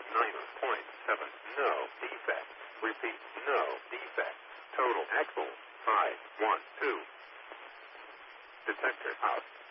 9.7. No defect. Repeat, no defect. Total axle 512. Detector out.